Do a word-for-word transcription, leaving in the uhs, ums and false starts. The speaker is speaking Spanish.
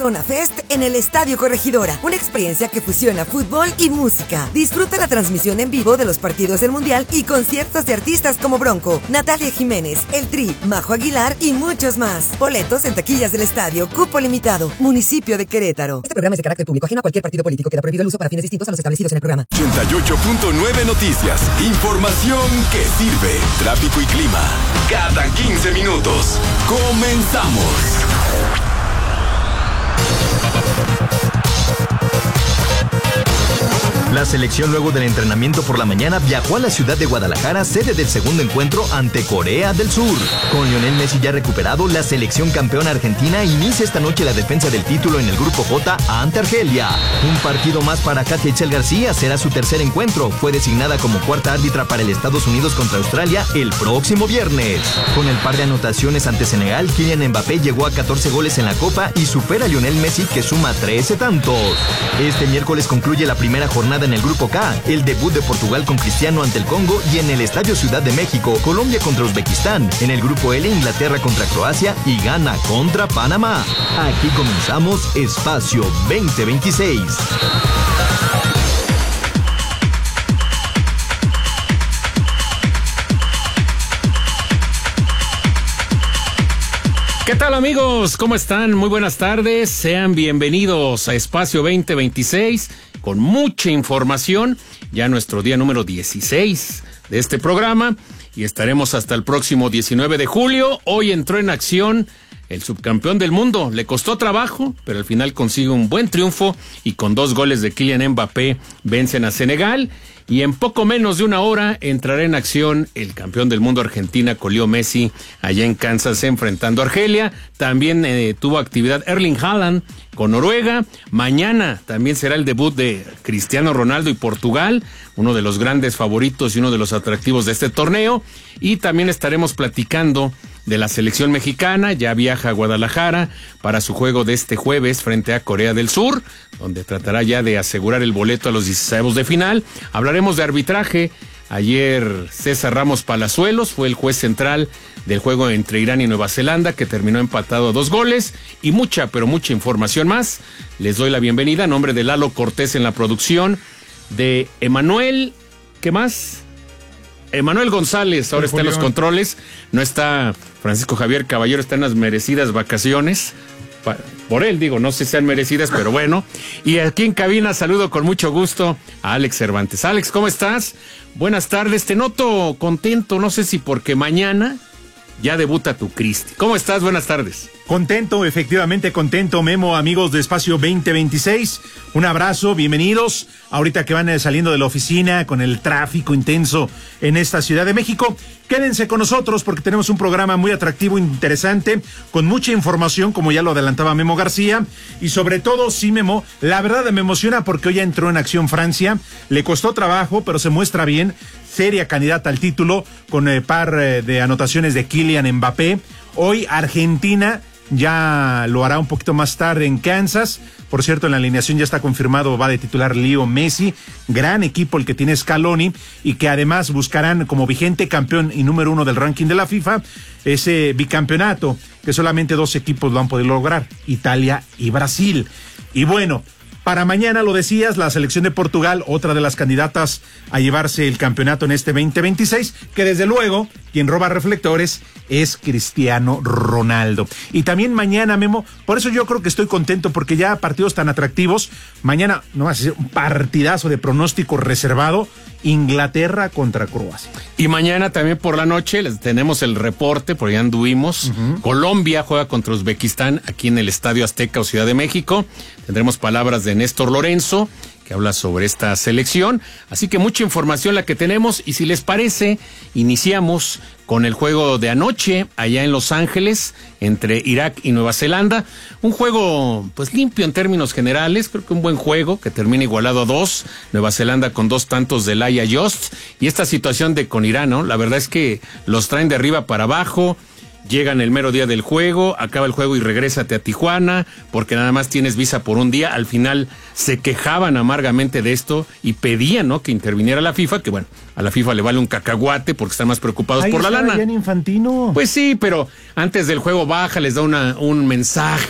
Corona Fest en el Estadio Corregidora, una experiencia que fusiona fútbol y música. Disfruta la transmisión en vivo de los partidos del Mundial y conciertos de artistas como Bronco, Natalia Jiménez, El Tri, Majo Aguilar y muchos más. Boletos en taquillas del estadio, cupo limitado, municipio de Querétaro. Este programa es de carácter público, ajeno a cualquier partido político. Queda prohibido el uso para fines distintos a los establecidos en el programa. ochenta y ocho punto nueve Noticias, información que sirve. Tráfico y clima, cada quince minutos. Comenzamos. La selección, luego del entrenamiento por la mañana, viajó a la ciudad de Guadalajara, sede del segundo encuentro ante Corea del Sur. Con Lionel Messi ya recuperado, la selección campeona argentina inicia esta noche la defensa del título en el Grupo J ante Argelia. Un partido más para Katia Itzel García, será su tercer encuentro. Fue designada como cuarta árbitra para el Estados Unidos contra Australia el próximo viernes. Con el par de anotaciones ante Senegal, Kylian Mbappé llegó a catorce goles en la Copa y supera a Lionel Messi, que suma trece tantos. Este miércoles concluye la primera jornada en el Grupo K, el debut de Portugal con Cristiano ante el Congo, y en el Estadio Ciudad de México, Colombia contra Uzbekistán. En el Grupo L, Inglaterra contra Croacia y Ghana contra Panamá. Aquí comenzamos Espacio veinte veintiséis. ¿Qué tal, amigos? ¿Cómo están? Muy buenas tardes. Sean bienvenidos a Espacio veinte veintiséis con mucha información. Ya nuestro día número dieciséis de este programa y estaremos hasta el próximo diecinueve de julio. Hoy entró en acción el subcampeón del mundo. Le costó trabajo, pero al final consigue un buen triunfo y con dos goles de Kylian Mbappé vencen a Senegal. Y en poco menos de una hora entrará en acción el campeón del mundo Argentina, con Leo Messi, allá en Kansas enfrentando a Argelia. También eh, tuvo actividad Erling Haaland con Noruega. Mañana también será el debut de Cristiano Ronaldo y Portugal, uno de los grandes favoritos y uno de los atractivos de este torneo. Y también estaremos platicando de la selección mexicana. Ya viaja a Guadalajara para su juego de este jueves frente a Corea del Sur, donde tratará ya de asegurar el boleto a los dieciseisavos de final. Hablaremos de arbitraje. Ayer César Ramos Palazuelos fue el juez central del juego entre Irán y Nueva Zelanda, que terminó empatado a dos goles, y mucha, pero mucha información más. Les doy la bienvenida a nombre de Lalo Cortés en la producción, de Emanuel, ¿qué más? Emanuel González ahora está en los controles. No está Francisco Javier Caballero, está en las merecidas vacaciones. Por él, digo, no sé si sean merecidas, pero bueno. Y aquí en cabina saludo con mucho gusto a Alex Cervantes. Alex, ¿cómo estás? Buenas tardes, te noto contento, no sé si porque mañana ya debuta tu Cristi. ¿Cómo estás? Buenas tardes. Contento, efectivamente contento, Memo, amigos de Espacio veinte veintiséis. Un abrazo, bienvenidos. Ahorita que van saliendo de la oficina con el tráfico intenso en esta Ciudad de México, quédense con nosotros porque tenemos un programa muy atractivo, interesante, con mucha información, como ya lo adelantaba Memo García. Y sobre todo, sí, Memo, la verdad me emociona porque hoy ya entró en acción Francia. Le costó trabajo, pero se muestra bien. Seria candidata al título con el par de anotaciones de Kylian Mbappé. Hoy Argentina ya lo hará un poquito más tarde en Kansas. Por cierto, en la alineación ya está confirmado, va de titular Leo Messi. Gran equipo el que tiene Scaloni, y que además buscarán como vigente campeón y número uno del ranking de la FIFA ese bicampeonato que solamente dos equipos lo han podido lograr, Italia y Brasil. Y bueno, para mañana, lo decías, la selección de Portugal, otra de las candidatas a llevarse el campeonato en este veinte veintiséis, que desde luego, quien roba reflectores es Cristiano Ronaldo. Y también mañana, Memo, por eso yo creo que estoy contento, porque ya partidos tan atractivos. Mañana no va a ser un partidazo de pronóstico reservado, Inglaterra contra Croacia. Y mañana también por la noche les tenemos el reporte, por allá anduvimos. Uh-huh. Colombia juega contra Uzbekistán aquí en el Estadio Azteca o Ciudad de México. Tendremos palabras de Néstor Lorenzo, que habla sobre esta selección. Así que mucha información la que tenemos, y si les parece, iniciamos con el juego de anoche allá en Los Ángeles entre Irak y Nueva Zelanda. Un juego pues limpio en términos generales, creo que un buen juego que termina igualado a dos. Nueva Zelanda con dos tantos de Laia Just, y esta situación de con Irán, ¿no? La verdad es que los traen de arriba para abajo. Llegan el mero día del juego, acaba el juego y regrésate a Tijuana, porque nada más tienes visa por un día. Al final se quejaban amargamente de esto y pedían, ¿no?, que interviniera la FIFA, que bueno, a la FIFA le vale un cacahuate porque están más preocupados Ahí por la lana. Gianni Infantino. Pues sí, pero antes del juego baja, les da una, un mensaje